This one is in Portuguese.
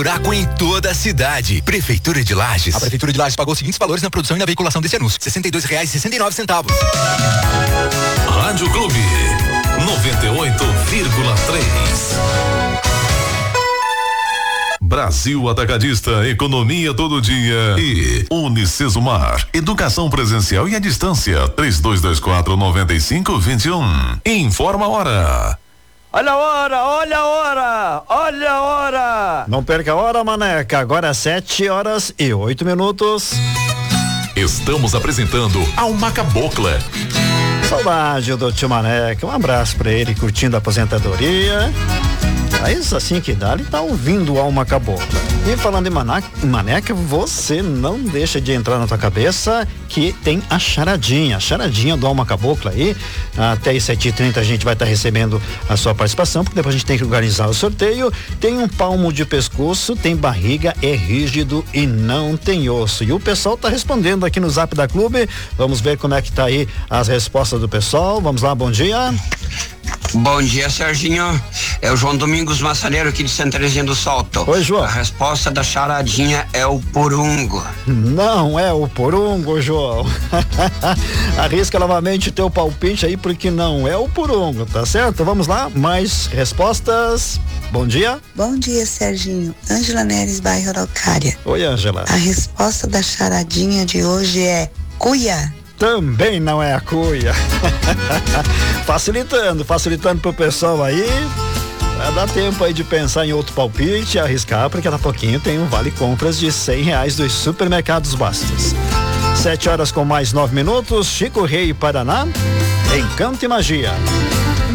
Buraco em toda a cidade. Prefeitura de Lages. A Prefeitura de Lages pagou os seguintes valores na produção e na veiculação desse anúncio: R$62,69. Rádio Clube 98,3. Brasil Atacadista, economia todo dia. E Unicesumar, educação presencial e à distância. 3224-9521. Informa a hora. Olha a hora, olha a hora, olha a hora. Não perca a hora, Maneca. Agora é 7h08. Estamos apresentando Alma Cabocla. Saudade do tio Maneca. Um abraço pra ele, curtindo a aposentadoria. É isso assim que dá, ele tá ouvindo Alma Cabocla. E falando em Maneca, você não deixa de entrar na tua cabeça que tem a charadinha do Alma Cabocla aí. Até às 7h30 a gente vai estar recebendo a sua participação, porque depois a gente tem que organizar o sorteio. Tem um palmo de pescoço, tem barriga, é rígido e não tem osso. E o pessoal tá respondendo aqui no Zap da Clube. Vamos ver como é que tá aí as respostas do pessoal. Vamos lá, bom dia. Bom dia, Serginho. É o João Domingos Massaneiro aqui de Santa Terezinha do Salto. Oi, João. A resposta da charadinha é o porungo. Não é o porungo, João. Arrisca novamente teu palpite aí, porque não é o porungo, tá certo? Vamos lá, mais respostas. Bom dia. Bom dia, Serginho. Ângela Neres, bairro Araucária. Oi, Ângela. A resposta da charadinha de hoje é cuia. Também não é a cuia. facilitando pro pessoal aí. Dá tempo aí de pensar em outro palpite, arriscar, porque daqui a pouquinho tem um vale compras de R$100 dos supermercados Bastos. 7h com mais 9 minutos. Chico Rei, Paraná. Encanto e Magia.